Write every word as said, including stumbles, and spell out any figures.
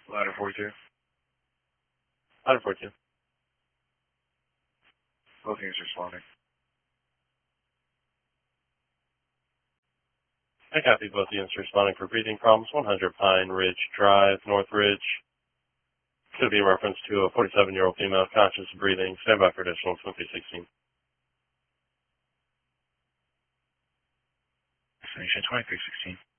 Ladder forty-two. Ladder forty-two. Both units responding. I copy both units responding for breathing problems. one hundred Pine Ridge Drive, North Ridge. Could be a reference to a forty-seven-year-old female conscious breathing. Stand by for additional twenty sixteen. Destination twenty-three sixteen.